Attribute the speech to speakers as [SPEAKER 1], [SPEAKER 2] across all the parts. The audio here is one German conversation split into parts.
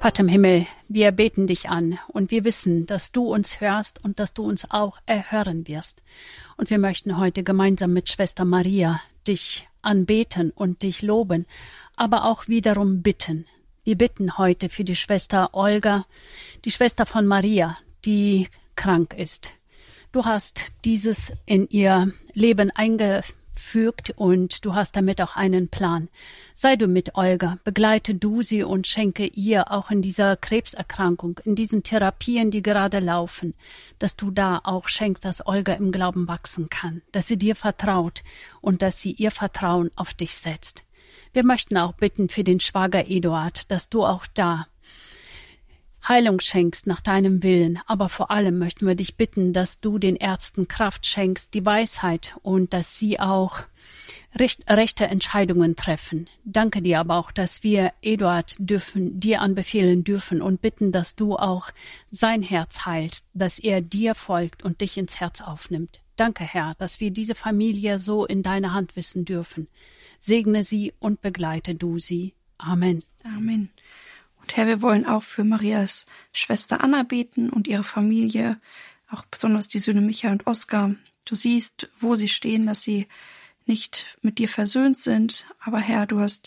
[SPEAKER 1] Vater im Himmel, wir beten dich an und wir wissen, dass du uns hörst und dass du uns auch erhören wirst. Und wir möchten heute gemeinsam mit Schwester Maria dich anbeten und dich loben, aber auch wiederum bitten. Wir bitten heute für die Schwester Olga, die Schwester von Maria, die krank ist. Du hast dieses in ihr Leben eingefügt und du hast damit auch einen Plan. Sei du mit Olga, begleite du sie und schenke ihr auch in dieser Krebserkrankung, in diesen Therapien, die gerade laufen, dass du da auch schenkst, dass Olga im Glauben wachsen kann, dass sie dir vertraut und dass sie ihr Vertrauen auf dich setzt. Wir möchten auch bitten für den Schwager Eduard, dass du auch da Heilung schenkst nach deinem Willen, aber vor allem möchten wir dich bitten, dass du den Ärzten Kraft schenkst, die Weisheit und dass sie auch rechte Entscheidungen treffen. Danke dir aber auch, dass wir Eduard dir anbefehlen dürfen und bitten, dass du auch sein Herz heilst, dass er dir folgt und dich ins Herz aufnimmt. Danke, Herr, dass wir diese Familie so in deiner Hand wissen dürfen. Segne sie und begleite du sie. Amen.
[SPEAKER 2] Amen. Und Herr, wir wollen auch für Marias Schwester Anna beten und ihre Familie, auch besonders die Söhne Michael und Oskar. Du siehst, wo sie stehen, dass sie nicht mit dir versöhnt sind. Aber Herr, du hast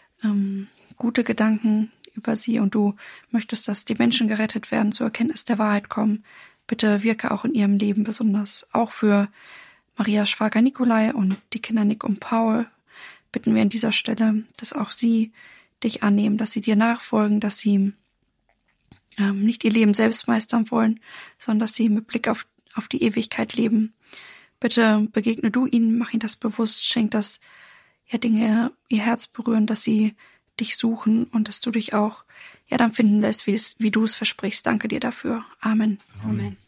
[SPEAKER 2] gute Gedanken über sie und du möchtest, dass die Menschen gerettet werden, zur Erkenntnis der Wahrheit kommen. Bitte wirke auch in ihrem Leben, besonders auch für Marias Schwager Nikolai und die Kinder Nick und Paul. Bitten wir an dieser Stelle, dass auch sie dich annehmen, dass sie dir nachfolgen, dass sie nicht ihr Leben selbst meistern wollen, sondern dass sie mit Blick auf die Ewigkeit leben. Bitte begegne du ihnen, mach ihnen das bewusst, schenk, dass Dinge ihr Herz berühren, dass sie dich suchen und dass du dich auch dann finden lässt, wie du es versprichst. Danke dir dafür. Amen.
[SPEAKER 1] Amen.